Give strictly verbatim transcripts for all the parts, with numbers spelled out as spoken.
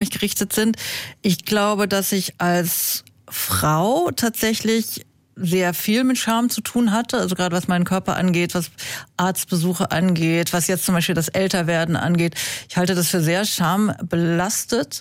mich gerichtet sind. Ich glaube, dass ich als Frau tatsächlich sehr viel mit Scham zu tun hatte, also gerade was meinen Körper angeht, was Arztbesuche angeht, was jetzt zum Beispiel das Älterwerden angeht. Ich halte das für sehr schambelastet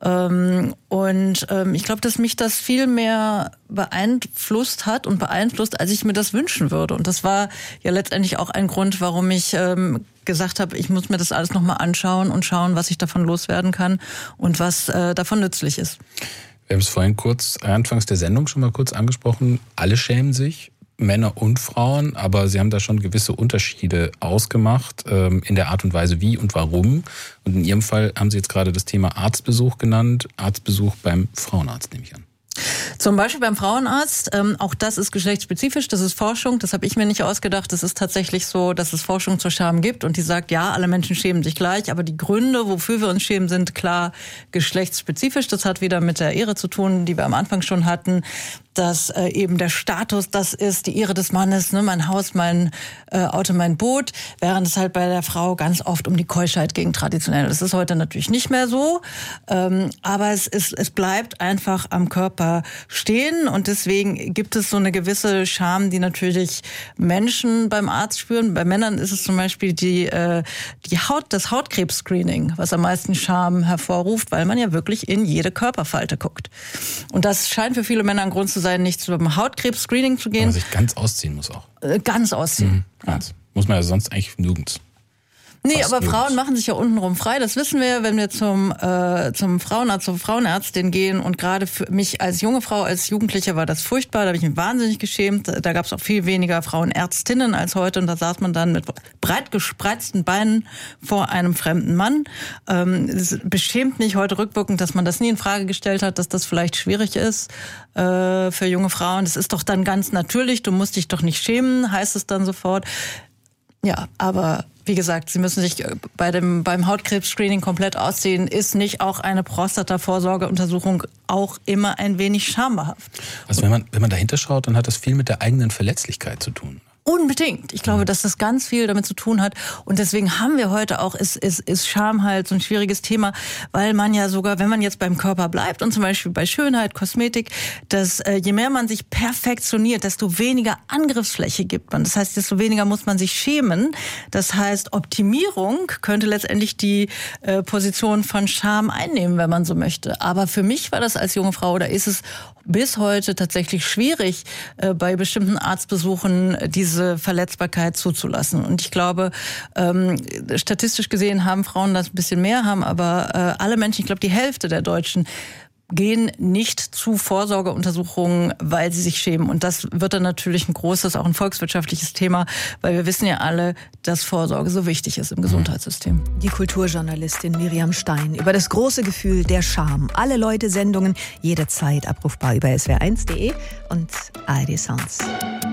ähm, und ähm, ich glaube, dass mich das viel mehr beeinflusst hat und beeinflusst, als ich mir das wünschen würde. Und das war ja letztendlich auch ein Grund, warum ich ähm, gesagt habe, ich muss mir das alles nochmal anschauen und schauen, was ich davon loswerden kann und was äh, davon nützlich ist. Wir haben es vorhin kurz, anfangs der Sendung schon mal kurz angesprochen. Alle schämen sich, Männer und Frauen, aber Sie haben da schon gewisse Unterschiede ausgemacht ähm, in der Art und Weise, wie und warum. Und in Ihrem Fall haben Sie jetzt gerade das Thema Arztbesuch genannt. Arztbesuch beim Frauenarzt, nehme ich an. Zum Beispiel beim Frauenarzt, ähm, auch das ist geschlechtsspezifisch, das ist Forschung, das habe ich mir nicht ausgedacht. Es ist tatsächlich so, dass es Forschung zur Scham gibt und die sagt, ja, alle Menschen schämen sich gleich, aber die Gründe, wofür wir uns schämen, sind klar geschlechtsspezifisch. Das hat wieder mit der Ehre zu tun, die wir am Anfang schon hatten, dass äh, eben der Status das ist, die Ehre des Mannes, ne, mein Haus, mein äh, Auto, mein Boot, während es halt bei der Frau ganz oft um die Keuschheit ging traditionell. Das ist heute natürlich nicht mehr so, ähm, aber es, ist, es bleibt einfach am Körper stehen und deswegen gibt es so eine gewisse Scham, die natürlich Menschen beim Arzt spüren. Bei Männern ist es zum Beispiel die, äh, die Haut, das Hautkrebs-Screening, was am meisten Scham hervorruft, weil man ja wirklich in jede Körperfalte guckt. Und das scheint für viele Männer ein Grund zu sein, nicht zum Hautkrebs-Screening zu gehen. Weil man sich ganz ausziehen muss auch. Äh, ganz ausziehen. Mhm, ganz. Ja. Muss man ja sonst eigentlich nirgends. Nee, Fast aber nirgends. Frauen machen sich ja untenrum frei. Das wissen wir, wenn wir zum äh, zum Frauenarzt, zur Frauenärztin gehen. Und gerade für mich als junge Frau, als Jugendliche war das furchtbar. Da habe ich mich wahnsinnig geschämt. Da gab es auch viel weniger Frauenärztinnen als heute. Und da saß man dann mit breit gespreizten Beinen vor einem fremden Mann. Ähm, es beschämt mich heute rückwirkend, dass man das nie in Frage gestellt hat, dass das vielleicht schwierig ist äh, für junge Frauen. Das ist doch dann ganz natürlich. Du musst dich doch nicht schämen, heißt es dann sofort. Ja, aber wie gesagt, Sie müssen sich bei dem, beim Hautkrebs-Screening komplett ausziehen. Ist nicht auch eine Prostata-Vorsorgeuntersuchung auch immer ein wenig schambehaftet? Also wenn man, wenn man dahinter schaut, dann hat das viel mit der eigenen Verletzlichkeit zu tun. Unbedingt. Ich glaube, dass das ganz viel damit zu tun hat. Und deswegen haben wir heute auch, ist, ist, ist Scham halt so ein schwieriges Thema, weil man ja sogar, wenn man jetzt beim Körper bleibt und zum Beispiel bei Schönheit, Kosmetik, dass äh, je mehr man sich perfektioniert, desto weniger Angriffsfläche gibt man. Das heißt, desto weniger muss man sich schämen. Das heißt, Optimierung könnte letztendlich die äh, Position von Scham einnehmen, wenn man so möchte. Aber für mich war das als junge Frau, oder ist es bis heute tatsächlich schwierig, äh, bei bestimmten Arztbesuchen diese Verletzbarkeit zuzulassen. Und ich glaube, ähm, statistisch gesehen haben Frauen das ein bisschen mehr, haben aber äh, alle Menschen, ich glaube die Hälfte der Deutschen, gehen nicht zu Vorsorgeuntersuchungen, weil sie sich schämen. Und das wird dann natürlich ein großes, auch ein volkswirtschaftliches Thema, weil wir wissen ja alle, dass Vorsorge so wichtig ist im Gesundheitssystem. Die Kulturjournalistin Miriam Stein über das große Gefühl der Scham. Alle Leute Sendungen jederzeit abrufbar über s w r eins punkt de und A R D Sounds.